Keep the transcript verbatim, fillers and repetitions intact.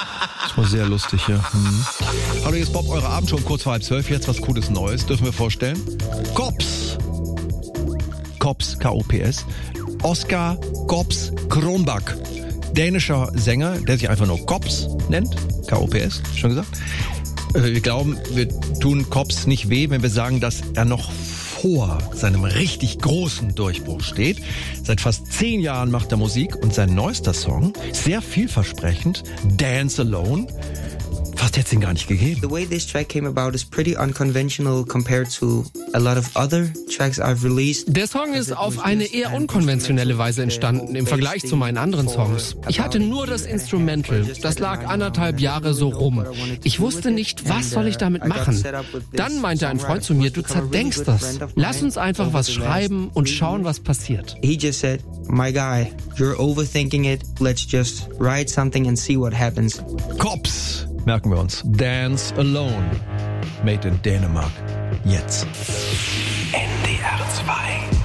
Das war sehr lustig, ja. Mhm. Hallo, hier ist Bob, eure Abendshow um kurz vor halb zwölf. Jetzt was Cooles Neues, dürfen wir vorstellen. Kops. Kops, K O P S. Oskar Kops Kronback. Dänischer Sänger, der sich einfach nur Kops nennt. K O P S, schon gesagt. Wir glauben, wir tun Kops nicht weh, wenn wir sagen, dass er noch vor seinem richtig großen Durchbruch steht. Seit fast zehn Jahren macht er Musik und sein neuester Song, sehr vielversprechend, Dance Alone, fast hätte es ihn gar nicht gegeben. The way this track came about is pretty unconventional compared to a lot of other tracks I've released. Der Song ist auf eine eher unkonventionelle Weise entstanden im Vergleich zu meinen anderen Songs. Ich hatte nur das Instrumental, das lag anderthalb Jahre so rum. Ich wusste nicht, was soll ich damit machen. Dann meinte ein Freund zu mir, du zerdenkst das. Lass uns einfach was schreiben und schauen, was passiert. He just said, my guy, you're overthinking it. Let's just write something and see what happens. Kops, merken wir uns. Dance Alone, made in Dänemark. Jetzt. N D R zwei